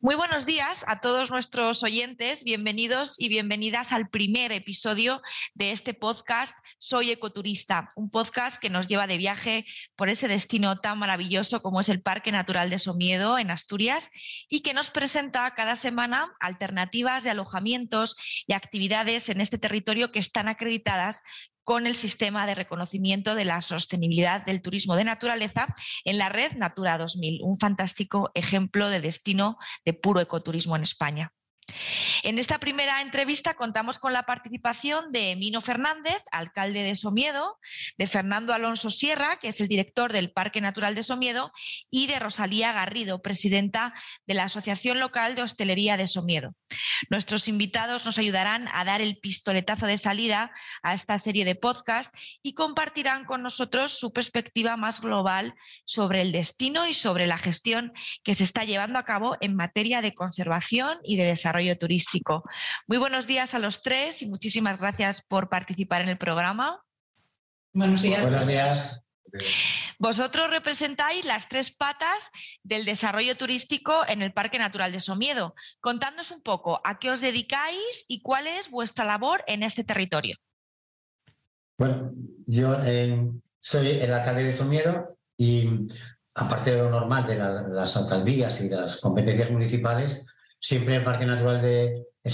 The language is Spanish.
Muy buenos días a todos nuestros oyentes, bienvenidos y bienvenidas al primer episodio de este podcast Soy Ecoturista, un podcast que nos lleva de viaje por ese destino tan maravilloso como es el Parque Natural de Somiedo en Asturias y que nos presenta cada semana alternativas de alojamientos y actividades en este territorio que están acreditadas con el sistema de reconocimiento de la sostenibilidad del turismo de naturaleza en la red Natura 2000, un fantástico ejemplo de destino de puro ecoturismo en España. En esta primera entrevista contamos con la participación de Mino Fernández, alcalde de Somiedo, de Fernando Alonso Sierra, que es el director del Parque Natural de Somiedo, y de Rosalía Garrido, presidenta de la Asociación Local de Hostelería de Somiedo. Nuestros invitados nos ayudarán a dar el pistoletazo de salida a esta serie de podcast y compartirán con nosotros su perspectiva más global sobre el destino y sobre la gestión que se está llevando a cabo en materia de conservación y de desarrollo turístico. Muy buenos días a los tres y muchísimas gracias por participar en el programa. Buenos días. Buenos días. Vosotros representáis las tres patas del desarrollo turístico en el Parque Natural de Somiedo. Contadnos un poco a qué os dedicáis y cuál es vuestra labor en este territorio. Bueno, yo soy el alcalde de Somiedo y aparte de lo normal de las alcaldías y de las competencias municipales, siempre el Parque Natural de